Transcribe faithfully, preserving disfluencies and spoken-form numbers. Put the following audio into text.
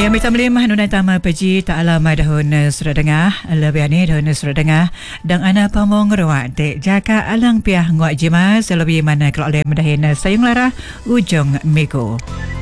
Ya, minta melimah nunai tama peji tak alamai dahun sudah dengar. Lebih ni dahun sudah dengar. Dan ana pamong ruak dek jaka alang piah nguak jima. Selebih mana kalau oleh mendahin sayung lara ujung miko.